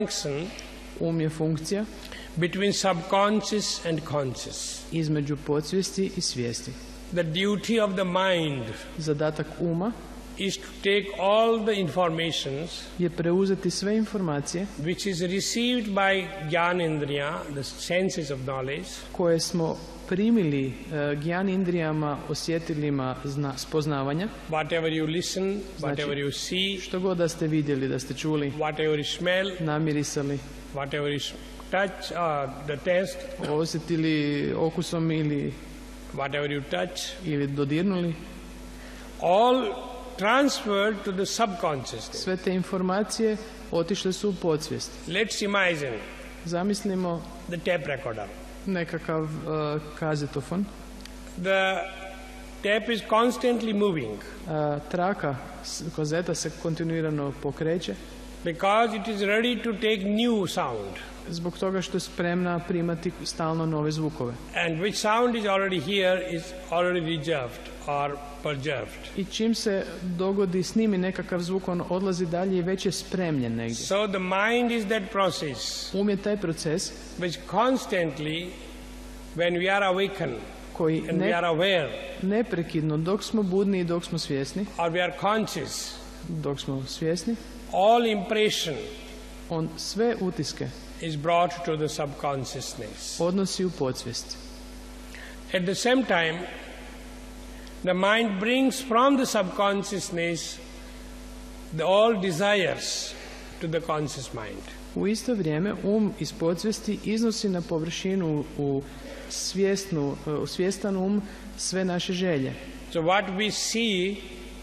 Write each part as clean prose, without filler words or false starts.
function Um je funkcija between subconscious and conscious. između podsvijesti i svijesti. The duty of the mind Zadatak uma is to take all the informations je preuzeti sve informacije which is received by Gyanendriya, the senses of knowledge, koje smo primili gyan indrijama, osjetilima spoznavanja, whatever you listen, Znači, whatever you see, što god da ste vidjeli, da ste čuli, whatever you smell, namirisali, whatever you touch, the taste, osjetili okusom ili whatever you touch, dodirnuli, all transferred to the subconsciousness. sve te informacije otišle su u podsvijest. Let's imagine Zamislimo the tape recorder. nekakav kazetofon. The tape is constantly moving Traka kazeta se kontinuirano pokreće because it is ready to take new sound. zbog toga što je spremna primati stalno nove zvukove. And which sound is already here is already reserved or preserved. I čim se dogodi, snimi nekakav zvuk, on odlazi dalje i već je spremljen negdje. So the mind is that process Um je taj proces which constantly, when we are awakened koji and we are aware neprekidno, dok smo budni i dok smo svjesni, or we are conscious, dok smo svjesni, all impression on sve utiske is brought to the subconsciousness. odnosi u podsvijest. At the same time, the mind brings from the subconsciousness all desires to the conscious mind. U isto vrijeme iz podsvijesti iznosi na površinu u svjestan sve naše želje. So what we see,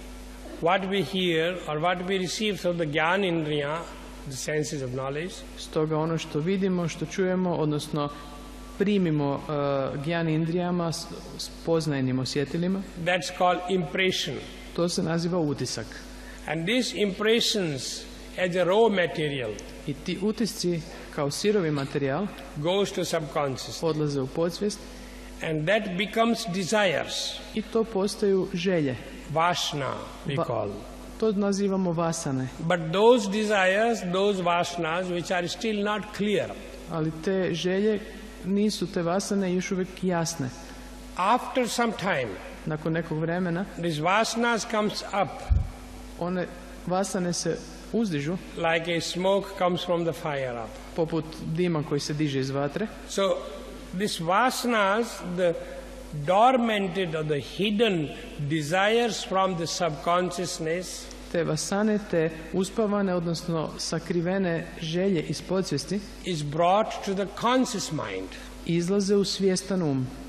what we hear, or what we receive through the Gyanendriya, the senses of knowledge, Stoga ono što vidimo, što čujemo, odnosno primimo gyan indrijama, spoznajnim osjetilima, that's called impression. to se naziva utisak. And these impressions as a raw material I ti utisci kao sirovi materijal goes to subconscious, odlaze u podsvijest and that becomes desires, i to postaju želje. vashna we call. To nazivamo vasane. But those desires, those vashnas which are still not clear, Ali te želje nisu, te vasane, još uvijek jasne. after some time Nakon nekog vremena these vashnas comes up one vasane se uzdižu like a smoke comes from the fire up. poput dima koji se diže iz vatre. So these vasanas, the dormanted or the hidden desires from the subconsciousness, Te vasane, te uspavane, odnosno sakrivene želje iz podsvijesti is brought to the conscious mind. izlaze u svjestan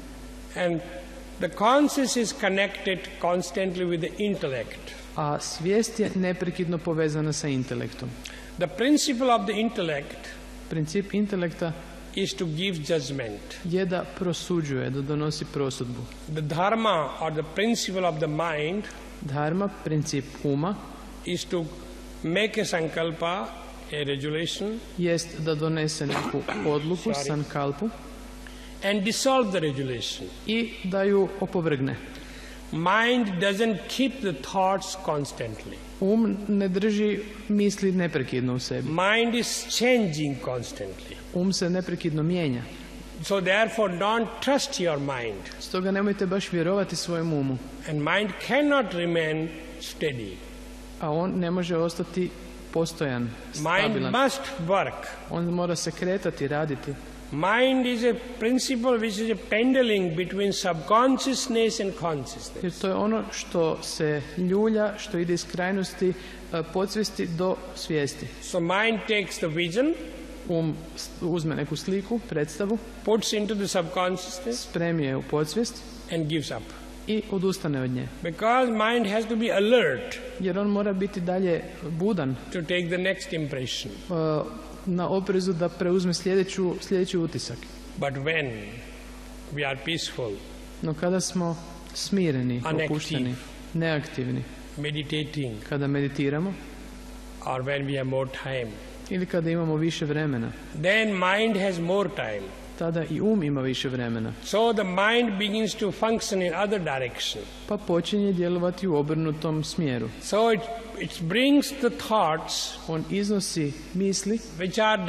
And the conscious is connected constantly with the intellect. a svijest je neprekidno povezana sa intelektom. The principle of the intellect Princip intelekta is to give judgment. je da prosuđuje, da donosi prosudbu. The dharma or the principle of the mind Dharma, princip uma, is to make a sankalpa, a regulation, jest da donese neku odluku, Sorry. sankalpu, and dissolve the regulation. i da ju opovrgne. Mind doesn't keep the thoughts constantly. Ne drži misli neprekidno u sebi. Mind is changing constantly. Se neprekidno mijenja. So therefore don't trust your mind. Stoga nemojte baš vjerovati svojem umu. And mind cannot remain steady. A on ne može ostati postojan, Mind stabilan. must work. On mora se kretati, raditi. Mind is a principle which is a pendulum between subconsciousness and consciousness. Jer to je ono što se ljulja, što ide iz krajnosti podsvijesti do svijesti. So mind takes the vision, Uzme neku sliku, predstavu, puts into the subconsciousness spremi je u podsvijest and gives up. i odustane od nje. Because mind has to be alert Jer on mora biti dalje budan, to take the next impression. na oprezu da preuzme sljedeći utisak. But when we are peaceful, No kada smo smireni, Unactive. opušteni, neaktivni, meditating, kada meditiramo or when we have more time, ili kada imamo više vremena, then mind has more time tada i ima više vremena. So the mind begins to function in other direction. Pa počinje djelovati u obrnutom smjeru. So it brings the thoughts On iznosi misli which are